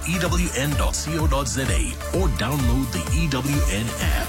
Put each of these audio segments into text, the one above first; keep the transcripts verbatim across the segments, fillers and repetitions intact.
e w n dot co dot z a or download the E W N app.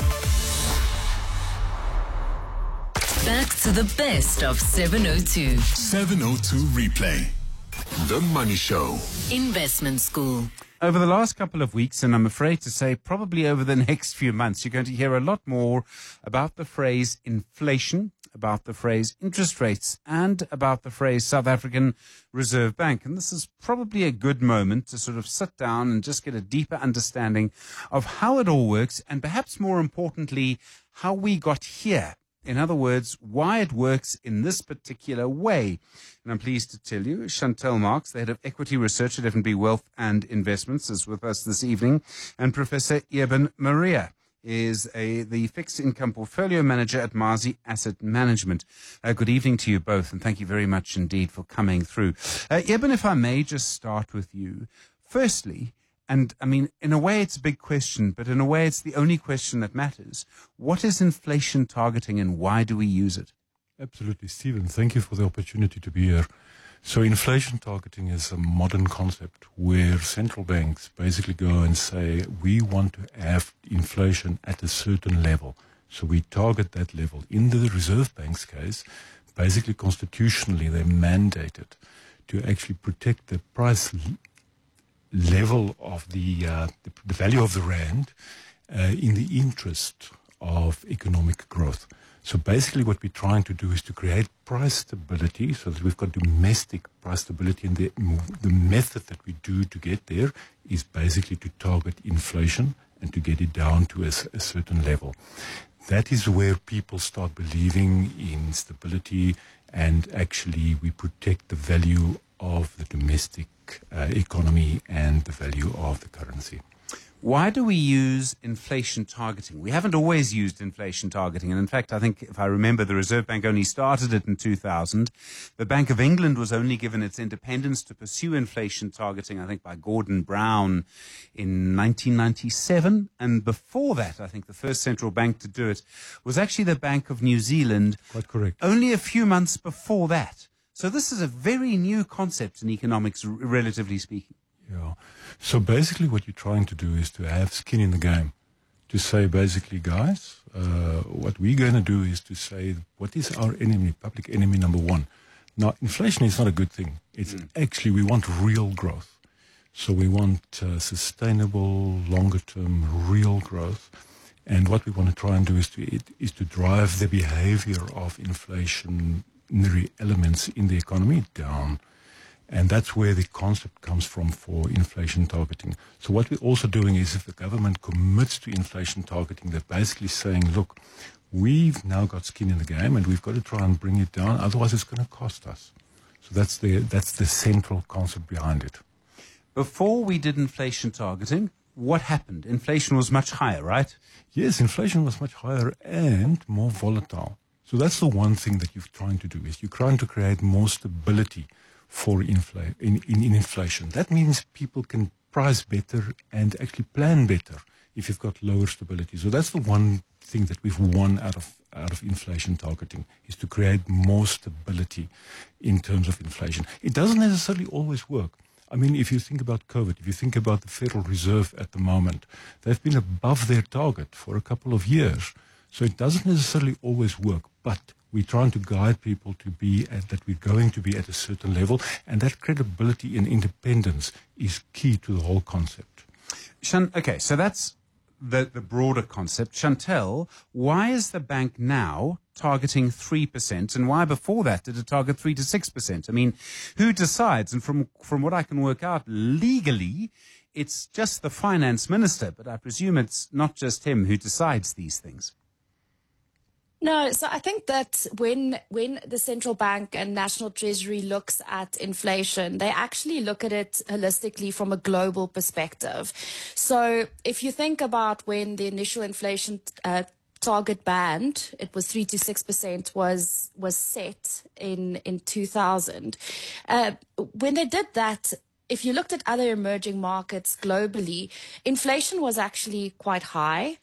Back to the best of seven oh two. seven oh two Replay. The Money Show. Investment School. Over the last couple of weeks, and I'm afraid to say probably over the next few months, you're going to hear a lot more about the phrase inflation, about the phrase interest rates, and about the phrase South African Reserve Bank. And this is probably a good moment to sort of sit down and just get a deeper understanding of how it all works, and perhaps more importantly, how we got here. In other words, why it works in this particular way. And I'm pleased to tell you, Chantel Marx, the head of equity research at F N B Wealth and Investments, is with us this evening. And Professor Eben Maria is a, the fixed income portfolio manager at Mazi Asset Management. Uh, good evening to you both, and thank you very much indeed for coming through. Uh, Eben, if I may just start with you. Firstly, and, I mean, in a way it's a big question, but in a way it's the only question that matters. What is inflation targeting and why do we use it? Absolutely, Stephen. Thank you for the opportunity to be here. So inflation targeting is a modern concept where central banks basically go and say, we want to have inflation at a certain level. So we target that level. In the Reserve Bank's case, basically constitutionally, they're mandated to actually protect the price level of the, uh, the the value of the rand uh, in the interest of economic growth. So basically what we're trying to do is to create price stability so that we've got domestic price stability, and the, the method that we do to get there is basically to target inflation and to get it down to a, a certain level. That is where people start believing in stability, and actually we protect the value of the domestic uh, economy and the value of the currency. Why do we use inflation targeting? We haven't always used inflation targeting. And in fact, I think if I remember, the Reserve Bank only started it in two thousand. The Bank of England was only given its independence to pursue inflation targeting, I think, by Gordon Brown in nineteen ninety-seven. And before that, I think the first central bank to do it was actually the Bank of New Zealand. Quite correct. Only a few months before that. So this is a very new concept in economics, r- relatively speaking. Yeah. So basically what you're trying to do is to have skin in the game. To say basically, guys, uh, what we're going to do is to say, what is our enemy, public enemy number one? Now, inflation is not a good thing. It's mm. actually, we want real growth. So we want uh, sustainable, longer-term, real growth. And what we want to try and do is to, it, is to drive the behavior of inflationary elements in the economy down. And that's where the concept comes from for inflation targeting. So what we're also doing is, if the government commits to inflation targeting, they're basically saying, look, we've now got skin in the game and we've got to try and bring it down, otherwise it's going to cost us. So that's the, that's the central concept behind it. Before we did inflation targeting, what happened? Inflation was much higher, right? Yes, inflation was much higher and more volatile. So that's the one thing that you're trying to do, is you're trying to create more stability for infl- in, in, in inflation. That means people can price better and actually plan better if you've got lower stability. So that's the one thing that we've won out of out of inflation targeting, is to create more stability in terms of inflation. It doesn't necessarily always work. I mean, if you think about COVID, if you think about the Federal Reserve at the moment, they've been above their target for a couple of years. So it doesn't necessarily always work, but we're trying to guide people to be at that we're going to be at a certain level, and that credibility and independence is key to the whole concept. Shan- okay, so that's the, the broader concept. Chantel, why is the bank now targeting three percent, and why before that did it target three to six percent? I mean, who decides? And from, from what I can work out, legally, it's just the finance minister, but I presume it's not just him who decides these things. No, so I think that when when the central bank and national treasury looks at inflation, they actually look at it holistically from a global perspective. So if you think about when the initial inflation uh, target band, it was three to six percent, was was set in in two thousand. Uh, when they did that, if you looked at other emerging markets globally, inflation was actually quite high.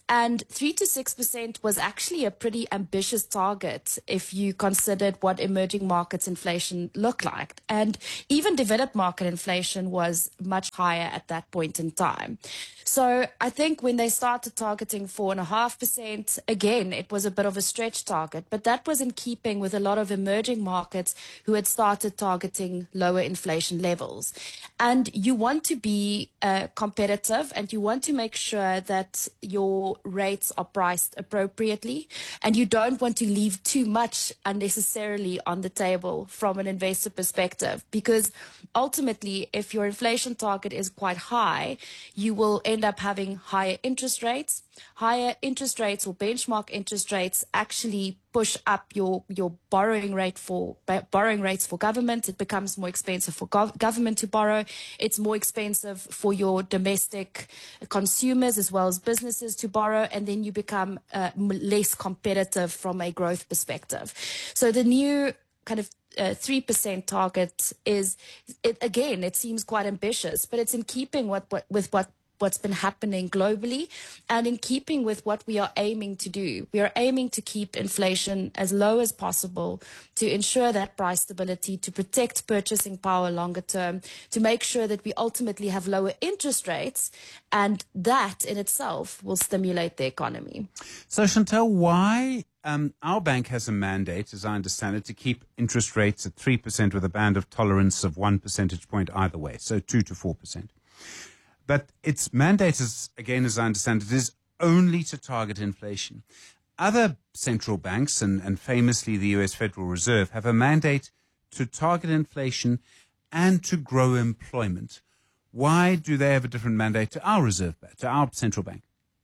And three to six percent was actually a pretty ambitious target if you considered what emerging markets inflation looked like. And even developed market inflation was much higher at that point in time. So I think when they started targeting four point five percent, again, it was a bit of a stretch target, but that was in keeping with a lot of emerging markets who had started targeting lower inflation levels. And you want to be uh, competitive, and you want to make sure that your rates are priced appropriately, and you don't want to leave too much unnecessarily on the table from an investor perspective, because ultimately, if your inflation target is quite high, you will end up having higher interest rates. Higher interest rates or benchmark interest rates actually push up your, your borrowing rate for borrowing rates for government. It becomes more expensive for gov- government to borrow. It's more expensive for your domestic consumers as well as businesses to borrow, and then you become uh, less competitive from a growth perspective. So the new kind of Uh, three percent target is, it, again, it seems quite ambitious, but it's in keeping what, what, with what what's been happening globally, and in keeping with what we are aiming to do. We are aiming to keep inflation as low as possible, to ensure that price stability, to protect purchasing power longer term, to make sure that we ultimately have lower interest rates, and that in itself will stimulate the economy. So, Chantel, why um, our bank has a mandate, as I understand it, to keep interest rates at three percent with a band of tolerance of one percentage point either way, so two to four percent. But its mandate is, again, as I understand it, is only to target inflation. Other central banks, and, and famously the U S Federal Reserve, have a mandate to target inflation and to grow employment. Why do they have a different mandate to our reserve bank, to our central bank?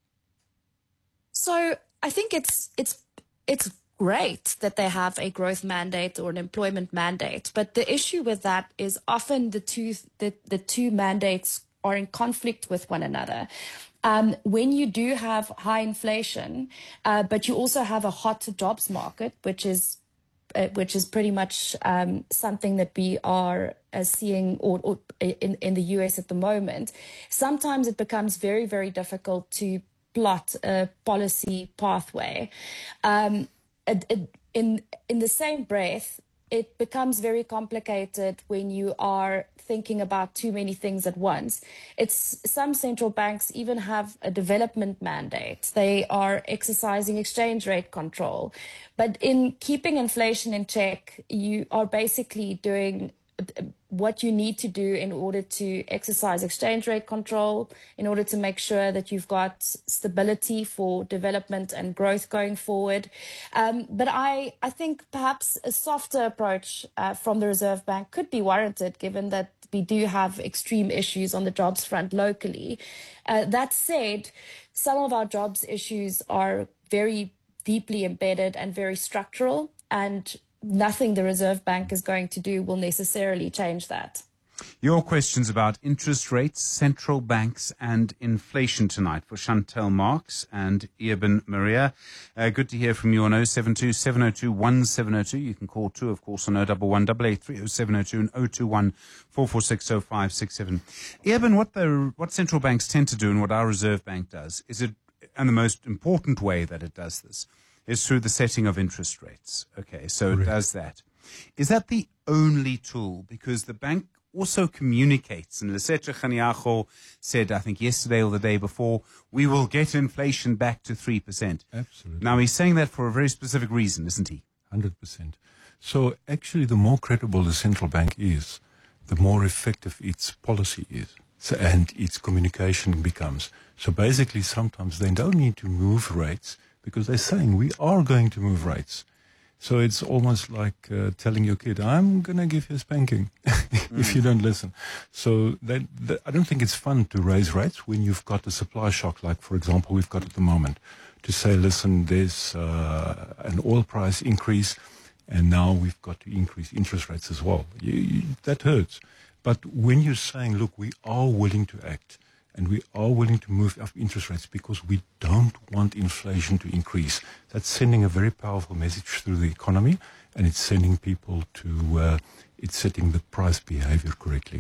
So I think it's it's it's great that they have a growth mandate or an employment mandate, but the issue with that is often the two the, the two mandates are in conflict with one another. Um, when you do have high inflation, uh, but you also have a hot jobs market, which is uh, which is pretty much um, something that we are uh, seeing or, or in, in the U S at the moment, sometimes it becomes very, very difficult to plot a policy pathway. Um, it, it, in in the same breath, it becomes very complicated when you are thinking about too many things at once. It's some central banks even have a development mandate. They are exercising exchange rate control. But in keeping inflation in check, you are basically doing what you need to do in order to exercise exchange rate control, in order to make sure that you've got stability for development and growth going forward. Um, but I, I think perhaps a softer approach uh, from the Reserve Bank could be warranted, given that we do have extreme issues on the jobs front locally. Uh, that said, some of our jobs issues are very deeply embedded and very structural, and nothing the Reserve Bank is going to do will necessarily change that. Your questions about interest rates, central banks and inflation tonight for Chantel Marx and Eben Maria. Uh, good to hear from you on oh seven two, seven oh two, one seven oh two. You can call too, of course, on oh one one, eight eight three, oh seven oh two and oh two one, four four six, oh five six seven. Eben, what the what central banks tend to do and what our Reserve Bank does is it, and the most important way that it does this, is through the setting of interest rates. Okay, so Correct. It does that. Is that the only tool? Because the bank also communicates, and Lesetja Ganiago said, I think yesterday or the day before, we will get inflation back to three percent. Absolutely. Now, he's saying that for a very specific reason, isn't he? one hundred percent. So actually, the more credible the central bank is, the more effective its policy is, so, and its communication becomes. So basically, sometimes they don't need to move rates, because they're saying we are going to move rates. So it's almost like uh, telling your kid, I'm going to give you a spanking if mm. you don't listen. So they, they, I don't think it's fun to raise rates when you've got a supply shock, like, for example, we've got at the moment, to say, listen, there's uh, an oil price increase, and now we've got to increase interest rates as well. You, you, that hurts. But when you're saying, look, we are willing to act, and we are willing to move up interest rates because we don't want inflation to increase. That's sending a very powerful message through the economy, and it's sending people to, uh, it's setting the price behavior correctly.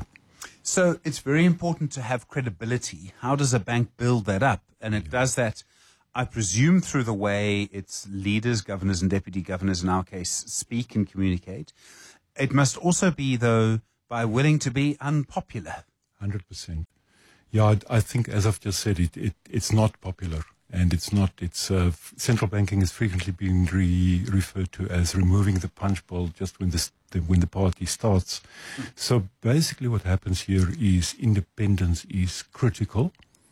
So it's very important to have credibility. How does a bank build that up? And it yeah. does that I presume through the way its leaders, governors and deputy governors in our case, speak and communicate. It must also be, though, by willing to be unpopular. one hundred percent. Yeah, I, I think, as I've just said, it, it it's not popular. And it's not, it's, uh, central banking is frequently being re- referred to as removing the punch bowl just when the, the, when the party starts. Mm. So basically what happens here is independence is critical.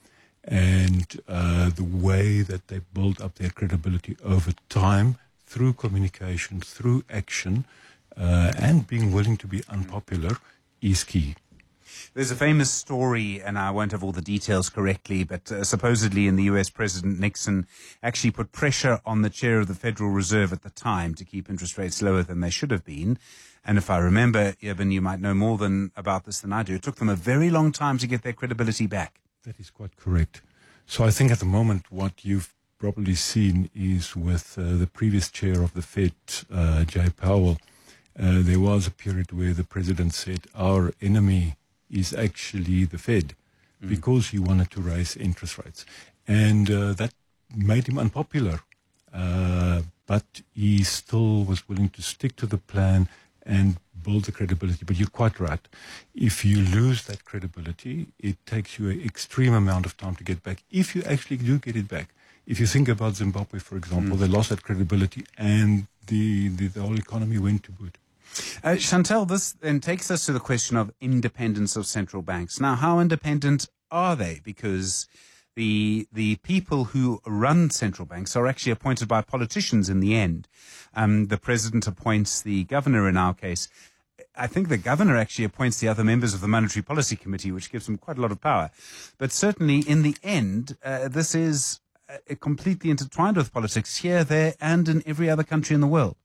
And uh, the way that they build up their credibility over time through communication, through action, uh, and being willing to be unpopular is key. There's a famous story, and I won't have all the details correctly, but uh, supposedly in the U S, President Nixon actually put pressure on the chair of the Federal Reserve at the time to keep interest rates lower than they should have been. And if I remember, Eben, you might know more than about this than I do. It took them a very long time to get their credibility back. That is quite correct. So I think at the moment what you've probably seen is with uh, the previous chair of the Fed, uh, Jay Powell, uh, there was a period where the president said our enemy is actually the Fed, mm. because he wanted to raise interest rates. And uh, that made him unpopular. Uh, but he still was willing to stick to the plan and build the credibility. But you're quite right. If you lose that credibility, it takes you an extreme amount of time to get back, if you actually do get it back. If you think about Zimbabwe, for example, mm. they lost that credibility and the, the, the whole economy went to boot. Uh, Chantel, this then takes us to the question of independence of central banks. Now, how independent are they? Because the the people who run central banks are actually appointed by politicians in the end. Um, the president appoints the governor in our case. I think the governor actually appoints the other members of the Monetary Policy Committee, which gives them quite a lot of power. But certainly in the end, uh, this is uh, completely intertwined with politics here, there, and in every other country in the world.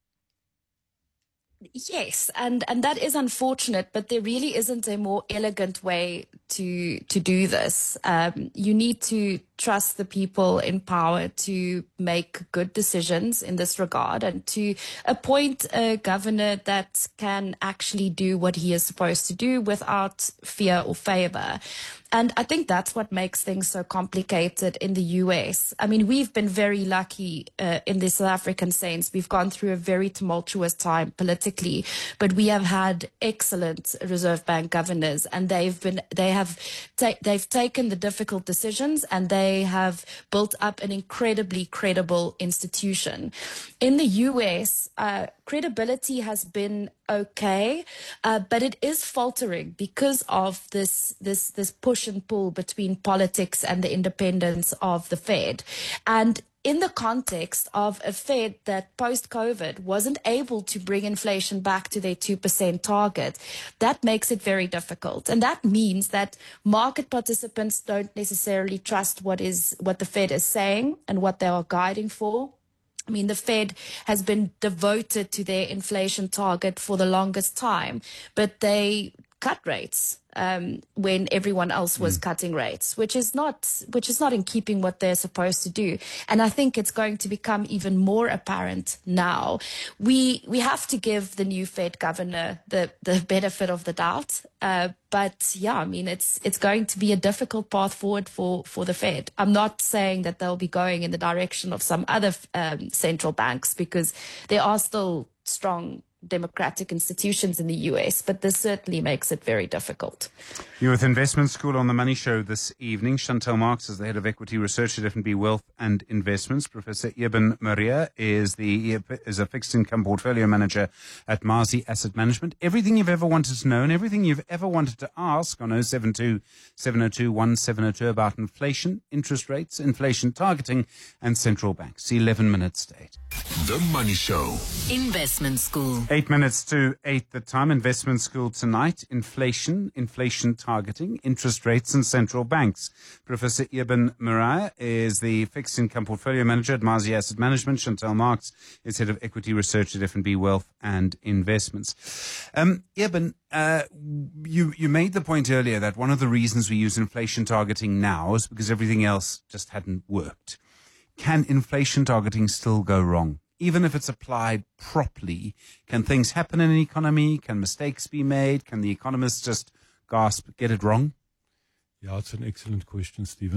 Yes, and, and that is unfortunate, but there really isn't a more elegant way to to do this. Um, you need to trust the people in power to make good decisions in this regard and to appoint a governor that can actually do what he is supposed to do without fear or favor. And I think that's what makes things so complicated in the U S. I mean, we've been very lucky uh, in the South African sense. We've gone through a very tumultuous time politically, but we have had excellent Reserve Bank governors, and they've been they have ta- they've taken the difficult decisions, and they have built up an incredibly credible institution. In the U S, uh, credibility has been okay, uh, but it is faltering because of this this this push and pull between politics and the independence of the Fed. And in the context of a Fed that post-COVID wasn't able to bring inflation back to their two percent target, that makes it very difficult. And that means that market participants don't necessarily trust what is what the Fed is saying and what they are guiding for. I mean, the Fed has been devoted to their inflation target for the longest time, but they cut rates um, when everyone else was mm. cutting rates, which is not which is not in keeping what they're supposed to do. And I think it's going to become even more apparent now. We we have to give the new Fed governor the, the benefit of the doubt. Uh, but yeah, I mean, it's it's going to be a difficult path forward for, for the Fed. I'm not saying that they'll be going in the direction of some other um, central banks, because there are still strong democratic institutions in the U S, but this certainly makes it very difficult. You're with Investment School on the Money Show this evening. Chantel Marx is the head of equity research at F N B Wealth and Investments. Professor Eben Maria is the is a fixed income portfolio manager at Mazi Asset Management. Everything you've ever wanted to know and everything you've ever wanted to ask on oh seven two, seven oh two, one seven oh two about inflation, interest rates, inflation targeting, and central banks. eleven minutes to eight. The Money Show. Investment School. Eight minutes to eight the time. Investment School tonight. Inflation, inflation targeting, interest rates and central banks. Professor Eben Maria is the fixed income portfolio manager at Mazi Asset Management. Chantel Marx is head of equity research at F N B Wealth and Investments. Um, Eben, uh, you, you made the point earlier that one of the reasons we use inflation targeting now is because everything else just hadn't worked. Can inflation targeting still go wrong? Even if it's applied properly, can things happen in an economy? Can mistakes be made? Can the economists just gasp, get it wrong? Yeah, it's an excellent question, Stephen.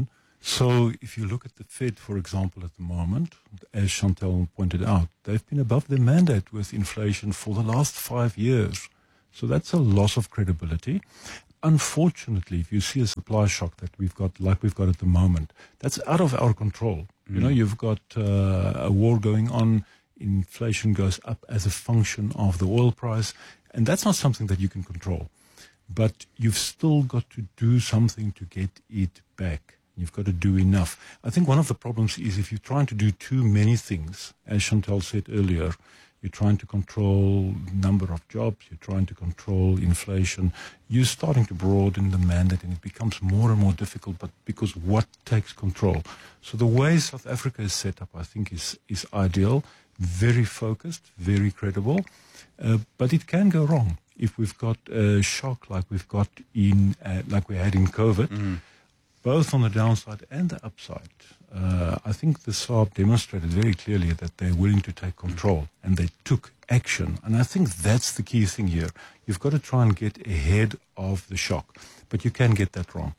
So if you look at the Fed, for example, at the moment, as Chantal pointed out, they've been above their mandate with inflation for the last five years. So that's a loss of credibility. Unfortunately, if you see a supply shock that we've got, like we've got at the moment, that's out of our control. Mm. You know, you've got uh, a war going on, inflation goes up as a function of the oil price, and that's not something that you can control. But you've still got to do something to get it back. You've got to do enough. I think one of the problems is if you're trying to do too many things, as Chantal said earlier, you're trying to control number of jobs, you're trying to control inflation, you're starting to broaden the mandate and it becomes more and more difficult, but because what takes control? So the way South Africa is set up, I think, is, is ideal, very focused, very credible, uh, but it can go wrong. If we've got a shock like we've got in, uh, like we had in COVID, mm. both on the downside and the upside, uh, I think the S A R B demonstrated very clearly that they're willing to take control, and they took action. And I think that's the key thing here. You've got to try and get ahead of the shock, but you can get that wrong.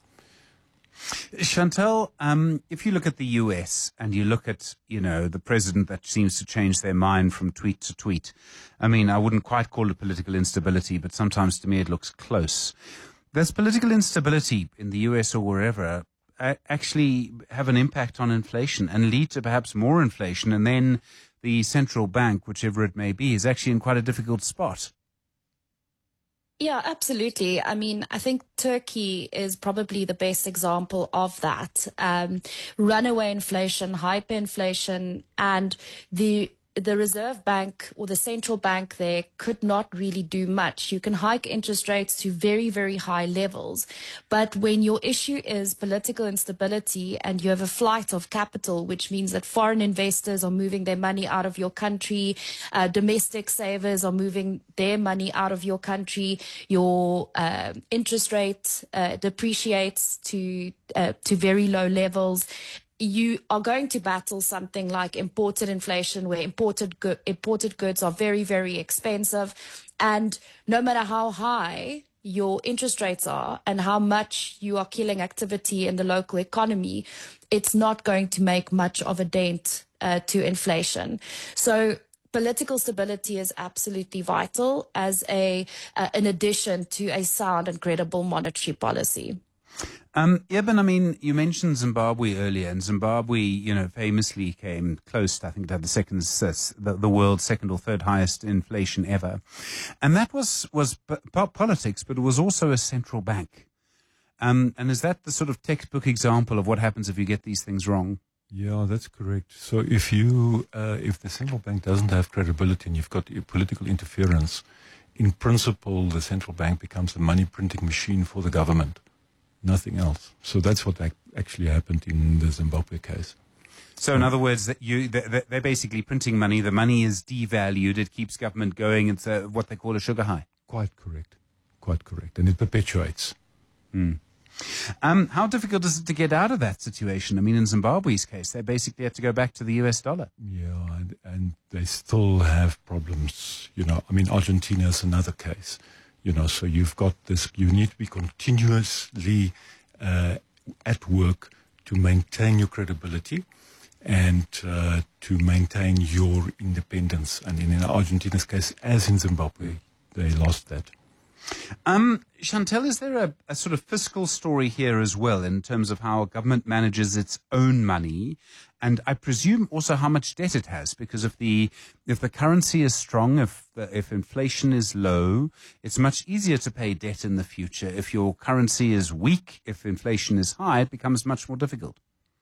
Chantal, um, if you look at the U S and you look at, you know, the president that seems to change their mind from tweet to tweet, I mean, I wouldn't quite call it political instability, but sometimes to me it looks close. Does political instability in the U S or wherever uh, actually have an impact on inflation and lead to perhaps more inflation, and then the central bank, whichever it may be, is actually in quite a difficult spot? Yeah, absolutely. I mean, I think Turkey is probably the best example of that. Um, runaway inflation, hyperinflation, and the the Reserve Bank or the central bank there could not really do much. You can hike interest rates to very, very high levels. But when your issue is political instability and you have a flight of capital, which means that foreign investors are moving their money out of your country, uh, domestic savers are moving their money out of your country, your uh, interest rate uh, depreciates to uh, to very low levels, you are going to battle something like imported inflation, where imported go- imported goods are very, very expensive. And no matter how high your interest rates are and how much you are killing activity in the local economy, it's not going to make much of a dent uh, to inflation. So political stability is absolutely vital as a uh, in addition to a sound and credible monetary policy. Um, Eben, I mean, you mentioned Zimbabwe earlier, and Zimbabwe, you know, famously came close, I think, to have the second, the, the world's second or third highest inflation ever. And that was, was p- politics, but it was also a central bank. Um, and is that the sort of textbook example of what happens if you get these things wrong? Yeah, that's correct. So if you, uh, if the central bank doesn't have credibility and you've got political interference, in principle, the central bank becomes a money printing machine for the government. Nothing else. So that's what actually happened in the Zimbabwe case. So in other words, that you they're basically printing money. The money is devalued. It keeps government going. It's a, what they call a sugar high. Quite correct. Quite correct. And it perpetuates. Mm. Um, how difficult is it to get out of that situation? I mean, in Zimbabwe's case, they basically had to go back to the U S dollar. Yeah, and, and they still have problems. You know, I mean, Argentina is another case. You know, so you've got this, you need to be continuously uh, at work to maintain your credibility and uh, to maintain your independence. And in Argentina's case, as in Zimbabwe, they lost that. Um, Chantal, is there a, a sort of fiscal story here as well in terms of how a government manages its own money, and I presume also how much debt it has? Because if the if the currency is strong, if the, if inflation is low, it's much easier to pay debt in the future. If your currency is weak, if inflation is high, it becomes much more difficult.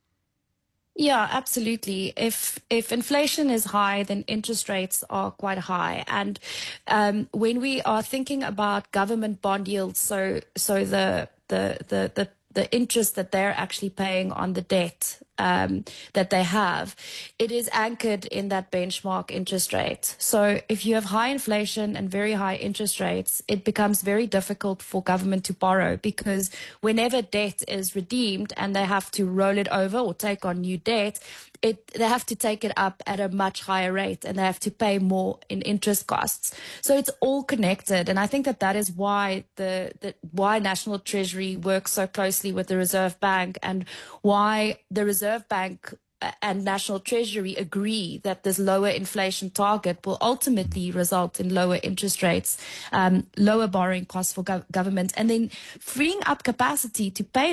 Yeah, absolutely. If if inflation is high, then interest rates are quite high. And um, when we are thinking about government bond yields, so so the the the the, the interest that they're actually paying on the debt um, that they have, it is anchored in that benchmark interest rate. So if you have high inflation and very high interest rates, it becomes very difficult for government to borrow, because whenever debt is redeemed and they have to roll it over or take on new debt, it, they have to take it up at a much higher rate and they have to pay more in interest costs. So it's all connected. And I think that that is why the, the why National Treasury works so closely with the Reserve Bank, and why the Reserve Bank and National Treasury agree that this lower inflation target will ultimately result in lower interest rates, um, lower borrowing costs for gov- government, and then freeing up capacity to pay